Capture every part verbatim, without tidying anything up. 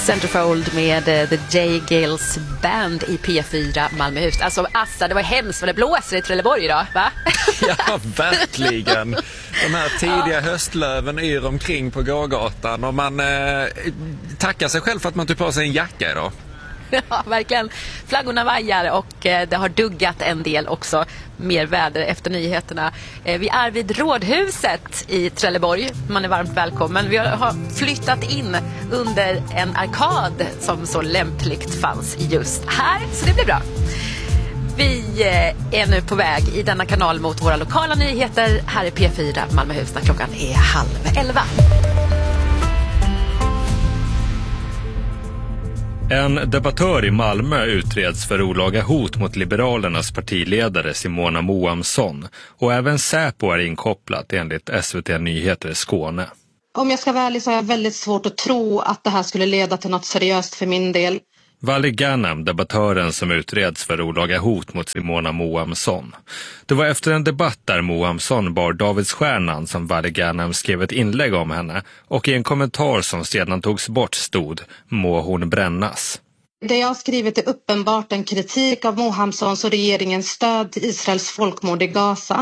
Centerfold med The J. Gales Band i P fyra Malmöhus. Alltså Assa, det var hemskt vad det blåser i Trelleborg idag, va? Ja, verkligen. De här tidiga ja. höstlöven yr omkring på gågatan och man eh, tackar sig själv för att man tog på sig en jacka idag. Ja, verkligen. Flaggorna vajar och eh, det har duggat en del också. Mer väder efter nyheterna. Eh, vi är vid Rådhuset i Trelleborg. Man är varmt välkommen. Vi har flyttat in under en arkad som så lämpligt fanns just här. Så det blir bra. Vi eh, är nu på väg i denna kanal mot våra lokala nyheter. Här är P fyra Malmöhus när klockan är halv elva. En debattör i Malmö utreds för olaga hot mot Liberalernas partiledare Simona Moamsson och även Säpo är inkopplat enligt S V T Nyheter Skåne. Om jag ska vara ärlig så har jag väldigt svårt att tro att det här skulle leda till något seriöst för min del. Vali Ghanem, debattören som utreds för olaga hot mot Simona Moamsson. Det var efter en debatt där Moamsson bar Davidsstjärnan som Vali Ghanem skrev ett inlägg om henne och i en kommentar som sedan togs bort stod må hon brännas. Det jag har skrivit är uppenbart en kritik av Moamssons och regeringens stöd till Israels folkmord i Gaza.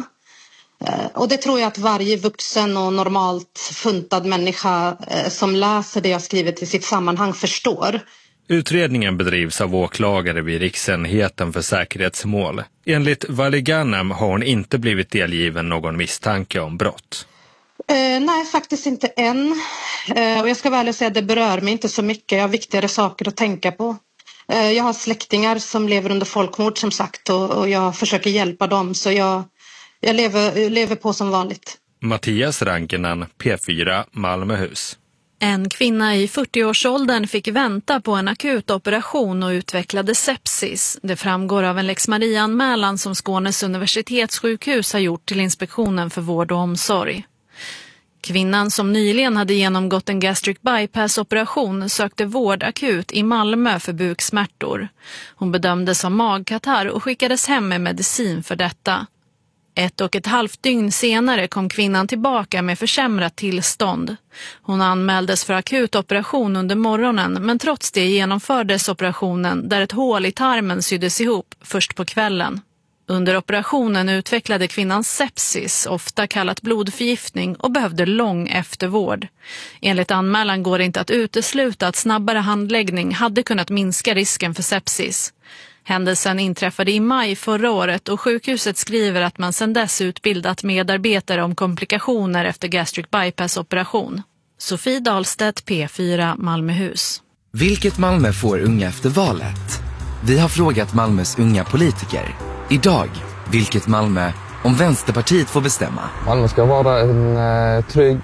Och det tror jag att varje vuxen och normalt funtad människa som läser det jag skrivit i sitt sammanhang förstår. Utredningen bedrivs av åklagare vid Riksenheten för säkerhetsmål. Enligt Vali Ghanem har hon inte blivit delgiven någon misstanke om brott. Eh, nej, faktiskt inte än. Eh, och jag ska väl säga att det berör mig inte så mycket. Jag har viktigare saker att tänka på. Eh, jag har släktingar som lever under folkmord som sagt och, och jag försöker hjälpa dem. Så jag, jag lever, lever på som vanligt. Mattias Rankinen, P fyra Malmöhus. En kvinna i fyrtioårsåldern fick vänta på en akut operation och utvecklade sepsis. Det framgår av en Lex Maria-anmälan som Skånes universitetssjukhus har gjort till Inspektionen för vård och omsorg. Kvinnan som nyligen hade genomgått en gastric bypass-operation sökte vård akut i Malmö för buksmärtor. Hon bedömdes ha magkatarr och skickades hem med medicin för detta. Ett och ett halvt dygn senare kom kvinnan tillbaka med försämrat tillstånd. Hon anmäldes för akut operation under morgonen men trots det genomfördes operationen där ett hål i tarmen syddes ihop först på kvällen. Under operationen utvecklade kvinnan sepsis, ofta kallat blodförgiftning, och behövde lång eftervård. Enligt anmälan går det inte att utesluta att snabbare handläggning hade kunnat minska risken för sepsis. Händelsen inträffade i maj förra året och sjukhuset skriver att man sedan dess utbildat medarbetare om komplikationer efter gastric bypass-operation. Sofie Dahlstedt, P fyra Malmöhus. Vilket Malmö får unga efter valet? Vi har frågat Malmös unga politiker. Idag, vilket Malmö om Vänsterpartiet får bestämma? Malmö ska vara en eh, trygg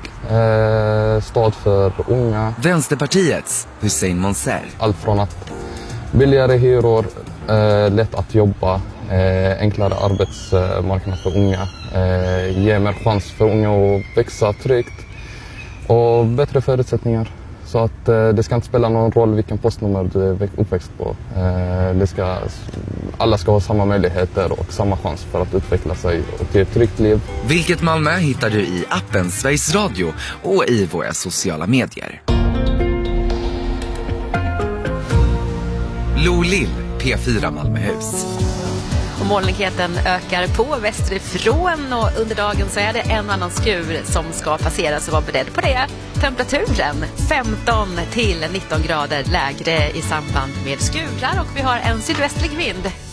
eh, stad för unga. Vänsterpartiets Hussein Monser. Allt från att billigare hyror, eh, lätt att jobba, eh, enklare arbetsmarknad för unga, eh, ge mer chans för unga att växa tryggt och bättre förutsättningar. Så att eh, det ska inte spela någon roll vilken postnummer du är uppväxt på. Eh, det ska, alla ska ha samma möjligheter och samma chans för att utveckla sig och till ett tryggt liv. Vilket Malmö hittar du i appen Sveriges Radio och i våra sociala medier. Lo Lill, P fyra Malmöhus. Och molnigheten ökar på västerifrån och under dagen så är det en annan skur som ska passera, så var beredd på det. Temperaturen femton till nitton grader lägre i samband med skurar och vi har en sydvästlig vind.